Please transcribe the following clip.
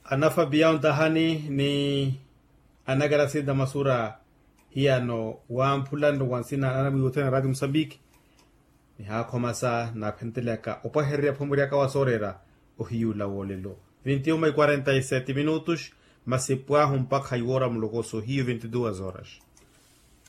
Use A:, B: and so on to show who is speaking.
A: Ana Fabião Tahani ni anagarasi da masura hiano wampulando wansina anamigutena Radio Mozambique ni hakomasa na penteleka opaherria pomuriaka wasorera ohiula wolelo 21:47 minutos mas se puá mpaka haiora mlogoso Rio 22 horas.